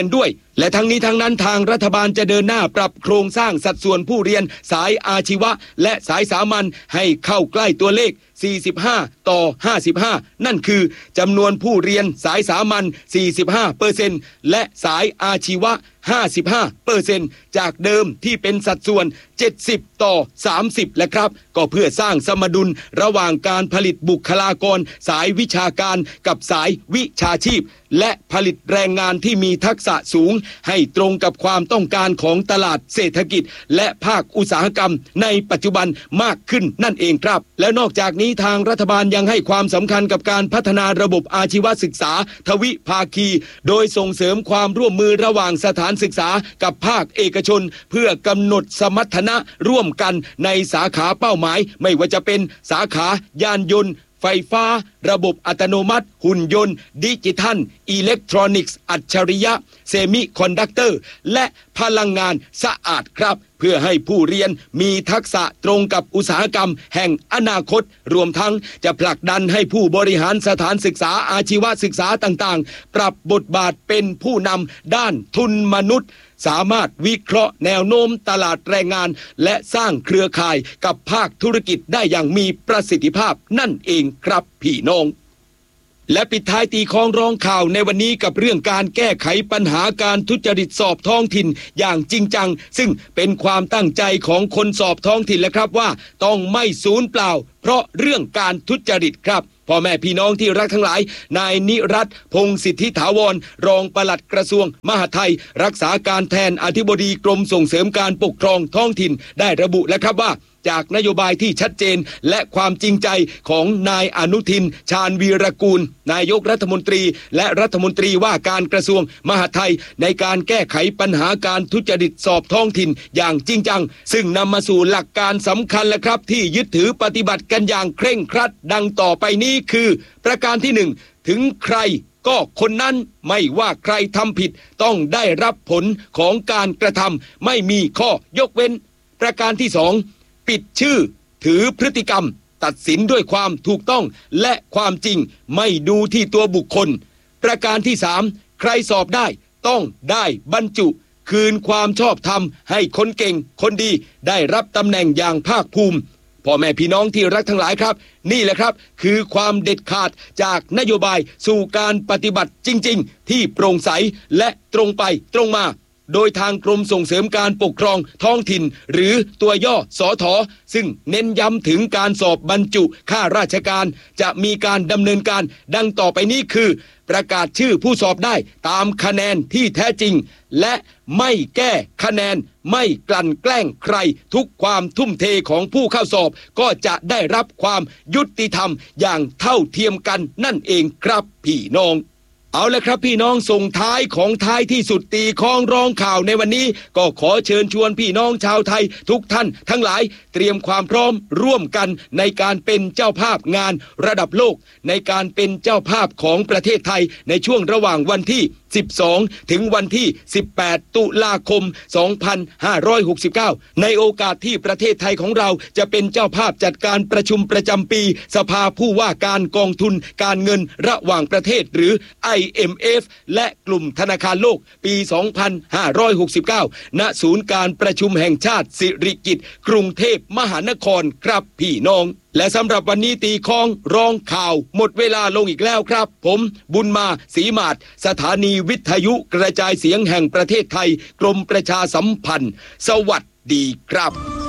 และทั้งนี้ทั้งนั้นทางรัฐบาลจะเดินหน้าปรับโครงสร้างสัดส่วนผู้เรียนสายอาชีวะและสายสามัญให้เข้าใกล้ตัวเลขสี่สิบห้าต่อห้าสิบห้านั่นคือจำนวนผู้เรียนสายสามัญ สี่สิบห้าเปอร์เซ็นต์ และสายอาชีวะ ห้าสิบห้าเปอร์เซ็นต์ จากเดิมที่เป็นสัดส่วนเจ็ดสิบต่อสามสิบแหละครับก็เพื่อสร้างสมดุลระหว่างการผลิตบุคลากรสายวิชาการกับสายวิชาชีพและผลิตแรงงานที่มีทักษะสูงให้ตรงกับความต้องการของตลาดเศรษฐกิจและภาคอุตสาหกรรมในปัจจุบันมากขึ้นนั่นเองครับและนอกจากนี้ทางรัฐบาลยังให้ความสำคัญกับการพัฒนาระบบอาชีวศึกษาทวิภาคีโดยส่งเสริมความร่วมมือระหว่างสถานศึกษากับภาคเอกชนเพื่อกำหนดสมรรถนะร่วมกันในสาขาเป้าหมายไม่ว่าจะเป็นสาขายานยนต์ไฟฟ้าระบบอัตโนมัติหุ่นยนต์ดิจิทัลอิเล็กทรอนิกส์อัจฉริยะเซมิคอนดักเตอร์และพลังงานสะอาดครับเพื่อให้ผู้เรียนมีทักษะตรงกับอุตสาหกรรมแห่งอนาคตรวมทั้งจะผลักดันให้ผู้บริหารสถานศึกษาอาชีวศึกษาต่างๆปรับบทบาทเป็นผู้นำด้านทุนมนุษย์สามารถวิเคราะห์แนวโน้มตลาดแรงงานและสร้างเครือข่ายกับภาคธุรกิจได้อย่างมีประสิทธิภาพนั่นเองครับพี่น้องและปิดท้ายตีคล้องร้องข่าวในวันนี้กับเรื่องการแก้ไขปัญหาการทุจริตสอบท้องถิ่นอย่างจริงจังซึ่งเป็นความตั้งใจของคนสอบท้องถิ่นและครับว่าต้องไม่สูญเปล่าเพราะเรื่องการทุจริตครับพ่อแม่พี่น้องที่รักทั้งหลายนายนิรัตน์พงษ์สิทธิถาวรรองปลัดกระทรวงมหาดไทยรักษาการแทนอธิบดีกรมส่งเสริมการปกครองท้องถิ่นได้ระบุแล้วครับว่าจากนโยบายที่ชัดเจนและความจริงใจของนายอนุทินชาญวีรกูลนายกรัฐมนตรีและรัฐมนตรีว่าการกระทรวงมหาดไทยในการแก้ไขปัญหาการทุจริตสอบท้องถิ่นอย่างจริงจังซึ่งนำมาสู่หลักการสำคัญและครับที่ยึดถือปฏิบัติกันอย่างเคร่งครัดดังต่อไปนี้คือประการที่หนึ่งถึงใครก็คนนั้นไม่ว่าใครทำผิดต้องได้รับผลของการกระทำไม่มีข้อยกเว้นประการที่สองปิดชื่อถือพฤติกรรมตัดสินด้วยความถูกต้องและความจริงไม่ดูที่ตัวบุคคลประการที่สามใครสอบได้ต้องได้บรรจุคืนความชอบธรรมให้คนเก่งคนดีได้รับตำแหน่งอย่างภาคภูมิพ่อแม่พี่น้องที่รักทั้งหลายครับนี่แหละครับคือความเด็ดขาดจากนโยบายสู่การปฏิบัติจริงๆที่โปร่งใสและตรงไปตรงมาโดยทางกรมส่งเสริมการปกครองท้องถิ่นหรือตัวย่อสทซึ่งเน้นย้ำถึงการสอบบรรจุข้าราชการจะมีการดำเนินการดังต่อไปนี้คือประกาศชื่อผู้สอบได้ตามคะแนนที่แท้จริงและไม่แก้คะแนนไม่กลั่นแกล้งใครทุกความทุ่มเทของผู้เข้าสอบก็จะได้รับความยุติธรรมอย่างเท่าเทียมกันนั่นเองครับพี่น้องเอาละครับพี่น้องส่งท้ายของท้ายที่สุดตีคล้องร้องข่าวในวันนี้ก็ขอเชิญชวนพี่น้องชาวไทยทุกท่านทั้งหลายเตรียมความพร้อมร่วมกันในการเป็นเจ้าภาพงานระดับโลกในการเป็นเจ้าภาพของประเทศไทยในช่วงระหว่างวันที่สิบสองถึงวันที่สิบแปดตุลาคมสองพันห้าร้อยหกสิบเก้าในโอกาสที่ประเทศไทยของเราจะเป็นเจ้าภาพจัดการประชุมประจำปีสภาผู้ว่าการกองทุนการเงินระหว่างประเทศหรือ ไอ เอ็ม เอฟ และกลุ่มธนาคารโลกปีสองพันห้าร้อยหกสิบเก้าณศูนย์การประชุมแห่งชาติสิริกิติ์กรุงเทพมหานครครับพี่น้องและสำหรับวันนี้ตีคล้องร้องข่าวหมดเวลาลงอีกแล้วครับผมบุญมาศรีมาศสถานีวิทยุกระจายเสียงแห่งประเทศไทยกรมประชาสัมพันธ์สวัสดีครับ